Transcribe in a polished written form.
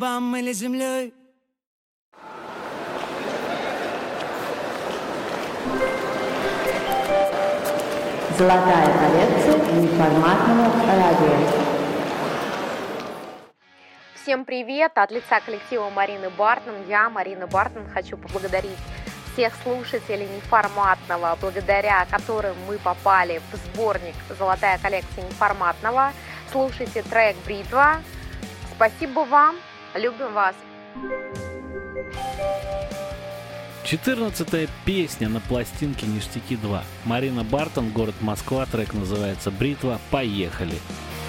небом или землей. Золотая коллекция неформатного радио. Всем привет! От лица коллектива Марины Бартон, я, Марина Бартон, хочу поблагодарить всех слушателей неформатного, благодаря которым мы попали в сборник «Золотая коллекция неформатного». Слушайте трек «Бритва». Спасибо вам, любим вас! 14-я песня на пластинке «Ништяки 2». Марина Бартон, город Москва, трек называется «Бритва». Поехали!